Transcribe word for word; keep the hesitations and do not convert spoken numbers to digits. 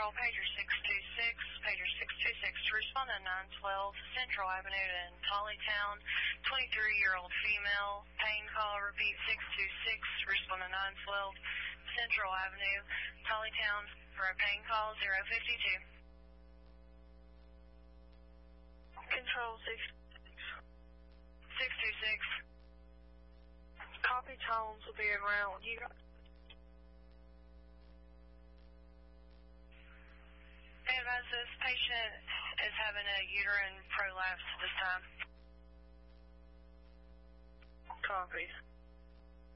Central, pager six two six, pager six two six, to respond to nine twelve Central Avenue in Tolleytown, twenty-three-year-old female, pain call, repeat six two six, respond to nine twelve Central Avenue, Tolleytown, for a pain call, zero fifty-two. Control six six two six. Copy, tones will be around. You got Advise this patient is having a uterine prolapse this time. copy.